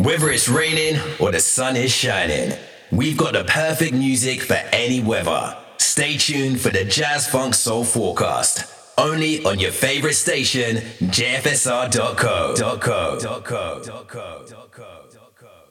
Whether it's raining or the sun is shining, we've got the perfect music for any weather. Stay tuned for the Jazz Funk Soul Forecast. Only on your favorite station, jfsr.co.